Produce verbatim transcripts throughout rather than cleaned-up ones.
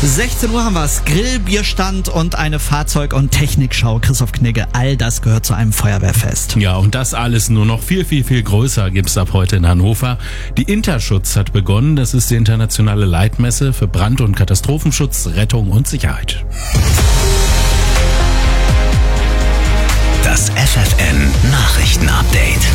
sechzehn Uhr haben wir's. Grill, Bierstand und eine Fahrzeug- und Technikschau. Christoph Knigge, all das gehört zu einem Feuerwehrfest. Ja, und das alles nur noch viel, viel, viel größer gibt's ab heute in Hannover. Die Interschutz hat begonnen. Das ist die internationale Leitmesse für Brand- und Katastrophenschutz, Rettung und Sicherheit. Das F F N Nachrichtenupdate.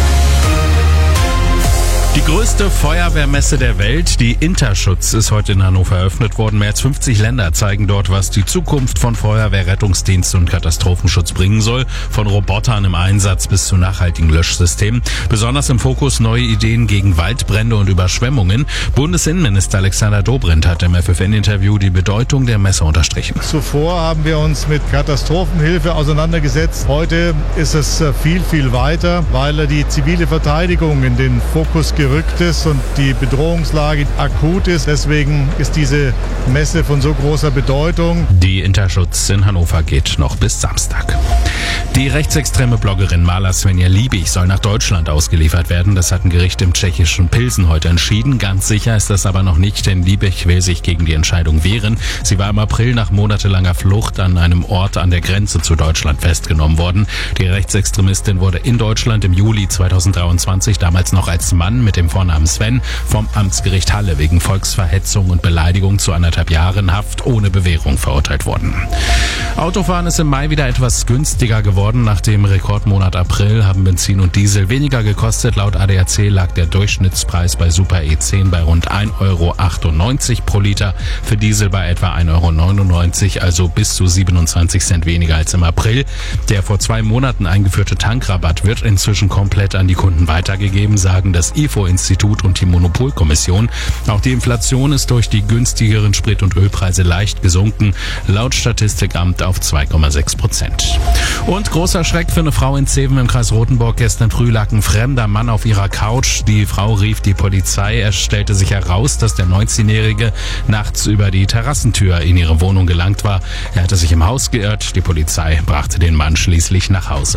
Die größte Feuerwehrmesse der Welt, die Interschutz, ist heute in Hannover eröffnet worden. Mehr als fünfzig Länder zeigen dort, was die Zukunft von Feuerwehr, Rettungsdienst und Katastrophenschutz bringen soll. Von Robotern im Einsatz bis zu nachhaltigen Löschsystemen. Besonders im Fokus neue Ideen gegen Waldbrände und Überschwemmungen. Bundesinnenminister Alexander Dobrindt hat im F F N-Interview die Bedeutung der Messe unterstrichen. Zuvor haben wir uns mit Katastrophenhilfe auseinandergesetzt. Heute ist es viel, viel weiter, weil die zivile Verteidigung in den Fokus gerückt ist und die Bedrohungslage akut ist. Deswegen ist diese Messe von so großer Bedeutung. Die Interschutz in Hannover geht noch bis Samstag. Die rechtsextreme Bloggerin Mala Svenja Liebig soll nach Deutschland ausgeliefert werden. Das hat ein Gericht im tschechischen Pilsen heute entschieden. Ganz sicher ist das aber noch nicht, denn Liebig will sich gegen die Entscheidung wehren. Sie war im April nach monatelanger Flucht an einem Ort an der Grenze zu Deutschland festgenommen worden. Die Rechtsextremistin wurde in Deutschland im Juli zweitausenddreiundzwanzig, damals noch als Mann mit dem Vornamen Sven, vom Amtsgericht Halle wegen Volksverhetzung und Beleidigung zu anderthalb Jahren Haft ohne Bewährung verurteilt worden. Autofahren ist im Mai wieder etwas günstiger geworden. Nach dem Rekordmonat April haben Benzin und Diesel weniger gekostet. Laut A D A C lag der Durchschnittspreis bei Super E zehn bei rund ein Euro achtundneunzig pro Liter, für Diesel bei etwa ein Euro neunundneunzig, also bis zu siebenundzwanzig Cent weniger als im April. Der vor zwei Monaten eingeführte Tankrabatt wird inzwischen komplett an die Kunden weitergegeben, sagen das I F O-Institut und die Monopolkommission. Auch die Inflation ist durch die günstigeren Sprit- und Ölpreise leicht gesunken, laut Statistikamt auf zwei Komma sechs Prozent. Und großer Schreck für eine Frau in Zeven im Kreis Rothenburg. Gestern früh lag ein fremder Mann auf ihrer Couch. Die Frau rief die Polizei. Es stellte sich heraus, dass der neunzehnjährige nachts über die Terrassentür in ihre Wohnung gelangt war. Er hatte sich im Haus geirrt. Die Polizei brachte den Mann schließlich nach Hause.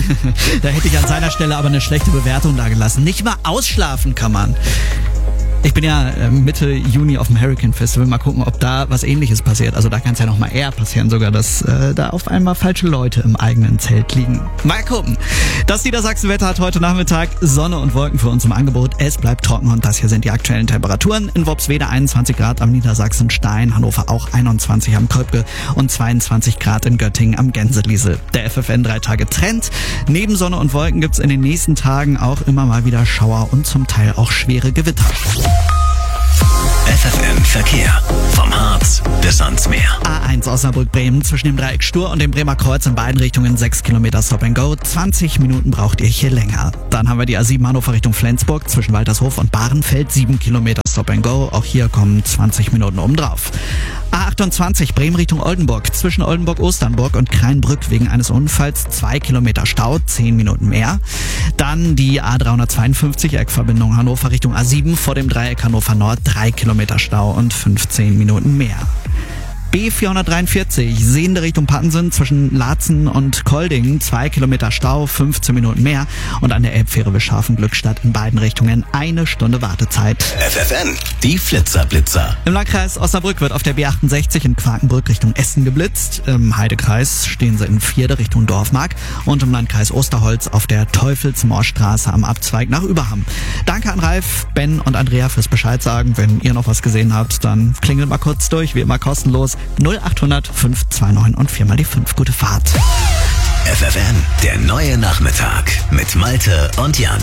Da hätte ich an seiner Stelle aber eine schlechte Bewertung dagelassen. Nicht mal ausschlafen kann man. Ich bin ja Mitte Juni auf dem Hurricane Festival. Mal gucken, ob da was Ähnliches passiert. Also da kann es ja noch mal eher passieren sogar, dass äh, da auf einmal falsche Leute im eigenen Zelt liegen. Mal gucken. Das Niedersachsen-Wetter hat heute Nachmittag Sonne und Wolken für uns im Angebot. Es bleibt trocken und das hier sind die aktuellen Temperaturen. In Worpswede einundzwanzig Grad am Niedersachsenstein, Hannover auch einundzwanzig am Kröpke und zweiundzwanzig Grad in Göttingen am Gänseliesel. Der F F N drei Tage Trend. Neben Sonne und Wolken gibt's in den nächsten Tagen auch immer mal wieder Schauer und zum Teil auch schwere Gewitter. F F N Verkehr. Vom Harz bis ans Meer. A eins Osnabrück-Bremen zwischen dem Dreieck Stur und dem Bremer Kreuz in beiden Richtungen sechs Kilometer Stop and Go. zwanzig Minuten braucht ihr hier länger. Dann haben wir die A sieben Hannover Richtung Flensburg zwischen Waltershof und Bahrenfeld. sieben Kilometer Stop and Go. Auch hier kommen zwanzig Minuten obendrauf. A achtundzwanzig Bremen Richtung Oldenburg zwischen Oldenburg-Osternburg und Kreinbrück wegen eines Unfalls. zwei Kilometer Stau, zehn Minuten mehr. Dann die A dreihundertzweiundfünfzig Eckverbindung Hannover Richtung A sieben vor dem Dreieck Hannover Nord. drei Kilometer Stau und fünfzehn Minuten mehr. B vierhundertdreiundvierzig, sehende Richtung Pattensen zwischen Laatzen und Kolding, zwei Kilometer Stau, fünfzehn Minuten mehr. Und an der Elbfähre bis Scharfenglückstadt in beiden Richtungen eine Stunde Wartezeit. F F N, die Flitzer-Blitzer. Im Landkreis Osnabrück wird auf der B achtundsechzig in Quakenbrück Richtung Essen geblitzt. Im Heidekreis stehen sie in Vierde Richtung Dorfmark. Und im Landkreis Osterholz auf der Teufelsmoorstraße am Abzweig nach Überham. Danke an Ralf, Ben und Andrea fürs Bescheid sagen. Wenn ihr noch was gesehen habt, dann klingelt mal kurz durch, wie immer kostenlos. null achthundert fünf zwei neun und viermal die fünf. Gute Fahrt. F F N, der neue Nachmittag mit Malte und Jan.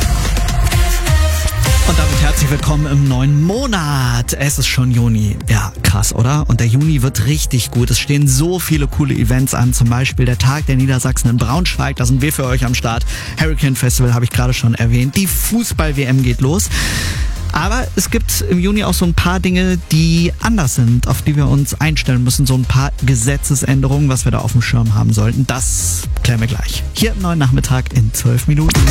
Und damit herzlich willkommen im neuen Monat. Es ist schon Juni. Ja, krass, oder? Und der Juni wird richtig gut. Es stehen so viele coole Events an. Zum Beispiel der Tag der Niedersachsen in Braunschweig. Da sind wir für euch am Start. Hurricane Festival habe ich gerade schon erwähnt. Die Fußball-W M geht los. Aber es gibt im Juni auch so ein paar Dinge, die anders sind, auf die wir uns einstellen müssen. So ein paar Gesetzesänderungen, was wir da auf dem Schirm haben sollten. Das klären wir gleich. Hier im neuen Nachmittag in zwölf Minuten.